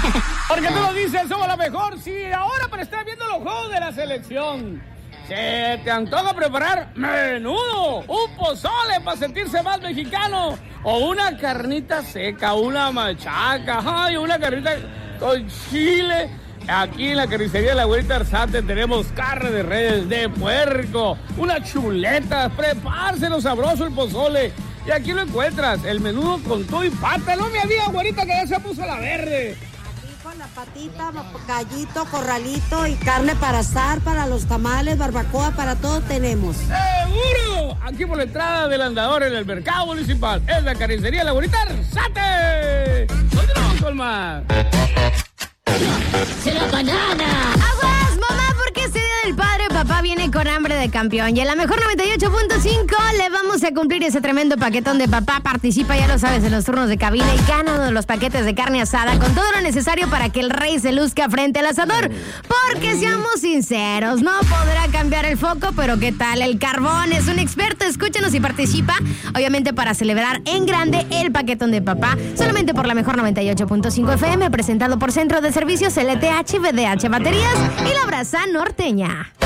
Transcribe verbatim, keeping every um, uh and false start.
Porque tú lo dices, somos la mejor. Sí, ahora para estar viendo los juegos de la selección. ¿Se te antoja preparar menudo, un pozole para sentirse más mexicano? O una carnita seca, una machaca, ay, una carnita con chile. Aquí en la carnicería de la Abuelita Arzate tenemos carne de res, de puerco, unas chuletas, prepárselo sabroso el pozole. Y aquí lo encuentras, el menudo con todo y pata. No me diga, güerita, que ya se puso la verde. Con la patita, gallito, corralito y carne para asar, para los tamales, barbacoa, para todo tenemos. ¡Seguro! Aquí por la entrada del andador en el mercado municipal. Es la carnicería La Abuelita Arzate. Continuamos con más. ¡Se la banana! ¡Aguas, mamá! Porque ese día del padre, papá viene con hambre de campeón. Y en la mejor noventa y ocho punto cinco le vamos a cumplir ese tremendo paquetón de papá. Participa, ya lo sabes, en los turnos de cabina y gana uno de los paquetes de carne asada con todo lo necesario para que el rey se luzca frente al asador. Porque seamos sinceros, no podrá cambiar el foco, pero ¿qué tal el carbón? Es un experto, escúchanos y participa. Obviamente para celebrar en grande el paquetón de papá. Solamente por la mejor noventa y ocho punto cinco F M, presentado por Centro de Servicios L T H, V D H Baterías y la Brasa Norteña.